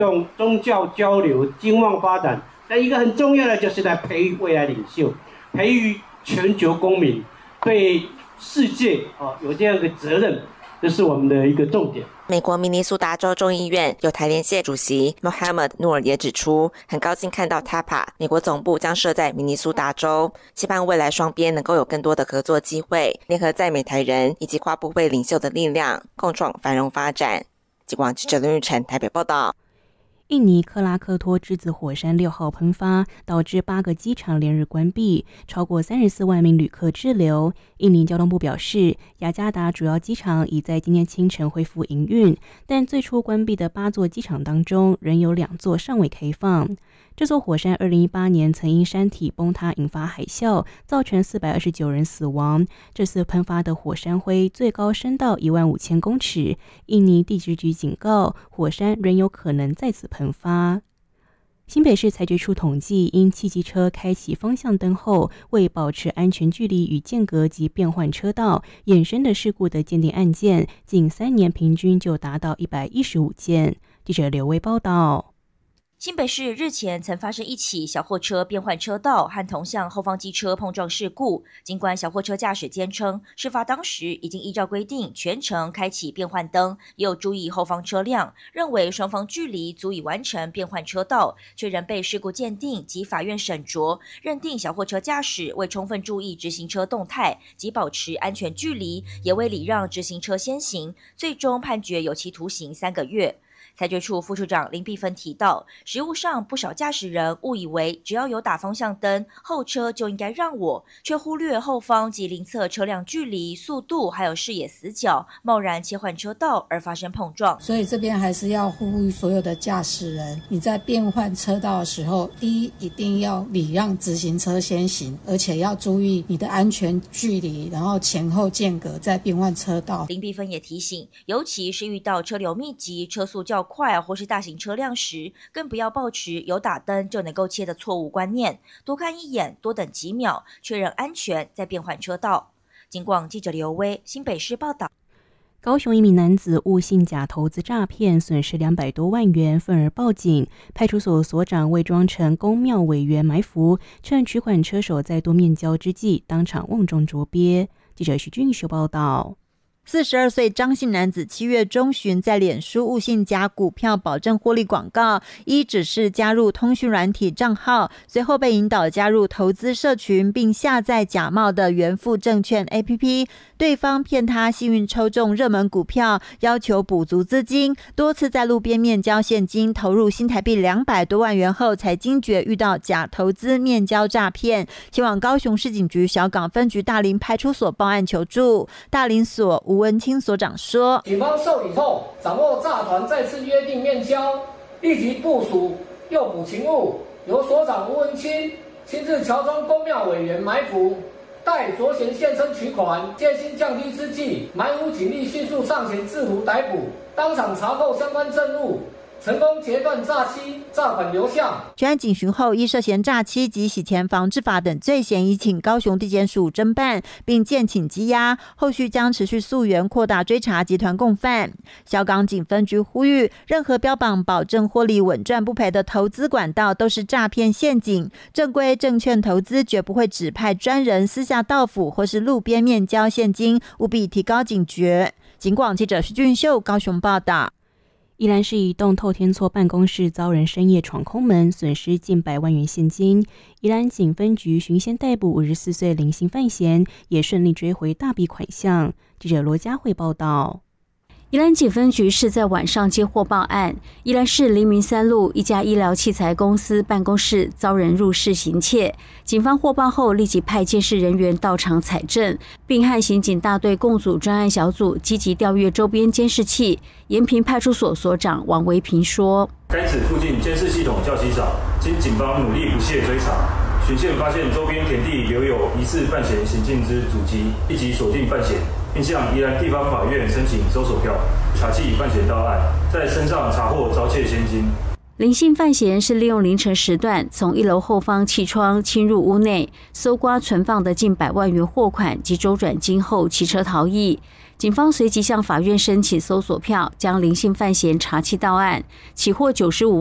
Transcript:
用宗教交流、经贸发展，但一个很重要的就是在培育未来领袖，培育全球公民，对世界有这样的责任，这是我们的一个重点。 美国明尼苏达州众议院有台联协主席 Mohammed Noor 也指出，很高兴看到 TAPA 美国总部将设在明尼苏达州，期盼未来双边能够有更多的合作机会，联合在美台人以及跨部会领袖的力量，共创繁荣发展。极广记者林玉成台北报道。 印尼克拉克托之子火山6号喷发，导致8个机场连日关闭，超过34万名旅客滞留。印尼交通部表示，雅加达主要机场已在今天清晨恢复营运，但最初关闭的8座机场当中，仍有2座尚未开放。这座火山2018年曾因山体崩塌引发海啸，造成429人死亡。这次喷发的火山灰最高升到15000公尺。印尼地质局警告，火山仍有可能再次喷发。新北市财局处统计，因汽机车开启方向灯后为保持安全距离与间隔及变换车道衍生的事故的鉴定案件，近3年平均就达到115件。记者刘威报道。 新北市日前曾发生一起小货车变换车道和同向后方机车碰撞事故，尽管小货车驾驶坚称事发当时已经依照规定全程开启变换灯，也有注意后方车辆，认为双方距离足以完成变换车道，却仍被事故鉴定及法院审酌，认定小货车驾驶未充分注意直行车动态及保持安全距离，也未礼让直行车先行，最终判决有期徒刑3个月。财局处副处长林碧芬提到，实务上不少驾驶人误以为只要有打方向灯，后车就应该让我，却忽略后方及邻侧车辆距离、速度还有视野死角，贸然切换车道而发生碰撞。 所以这边还是要呼吁所有的驾驶人，你在变换车道的时候，第一一定要礼让直行车先行，而且要注意你的安全距离，然后前后间隔再变换车道。 林碧芬也提醒，尤其是遇到车流密集、车速较快或是大型车辆时，更不要抱持有打灯就能够切的错误观念，多看一眼，多等几秒，确认安全再变换车道。警广记者刘威新北市报道。 高雄一名男子误信假投资诈骗，损失200多万元，愤而报警。派出所所长伪装成公庙委员埋伏，趁取款车手在多面交之际，当场瓮中捉鳖。记者徐俊秀报道。 42岁张姓男子7月中旬在脸书误信假股票保证获利广告，依指示加入通讯软体账号，随后被引导加入投资社群，并下载假冒的元富证券 APP， 对方骗他幸运抽中热门股票，要求补足资金，多次在路边面交现金，投入新台币200多万元后，才惊觉遇到假投资面交诈骗，前往高雄市警局小港分局大林派出所报案求助。大林所吴文清所长说， 警方受理后掌握诈团再次约定面交，立即部署诱捕勤务，由所长吴文清亲自乔装公庙委员埋伏，待着嫌现身取款，戒心降低之际，埋伏警力迅速上前制服逮捕，当场查扣相关证物，成功截断诈欺，诈款流向。 全案警询后，依涉嫌诈欺及洗钱防治法等罪嫌，已请高雄地检署侦办，并建请羁押，后续将持续溯源，扩大追查集团共犯。小港警分局呼吁，任何标榜保证获利稳赚不赔的投资管道都是诈骗陷阱，正规证券投资绝不会指派专人私下到府或是路边面交现金，务必提高警觉。警广记者徐俊秀高雄报道。 宜兰市一栋透天厝办公室遭人深夜闯空门，损失近100万元现金。宜兰警分局循线逮捕54岁林姓犯嫌，也顺利追回大笔款项。记者罗佳慧报道。 宜兰警分局是在晚上接获报案，宜兰市黎明3路一家医疗器材公司办公室遭人入室行窃，警方获报后立即派监视人员到场采证，并和刑警大队共组专案小组积极调阅周边监视器。延平派出所所长王维平说， 该址附近监视系统较稀少，经警方努力不懈追查，巡线发现周边田地留有疑似犯嫌行径之足迹，立即锁定犯嫌，并向宜兰地方法院申请搜索票，查缉犯嫌到案，在身上查获遭窃现金。 林姓犯嫌是利用凌晨时段从1楼后方气窗侵入屋内，搜刮存放的近100万元货款及周转金后骑车逃逸。警方随即向法院申请搜索票，将林姓犯嫌查缉到案，起获95